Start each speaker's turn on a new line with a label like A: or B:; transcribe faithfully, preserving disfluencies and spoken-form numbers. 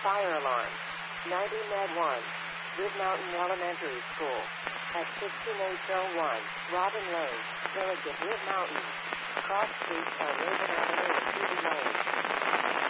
A: Fire alarm. ninety Med one. Wood Mountain Elementary School. At sixteen H oh one, Robin Lane, Village of Wood Mountain. Cross streets are Raven Avenue and Phoebe Lane.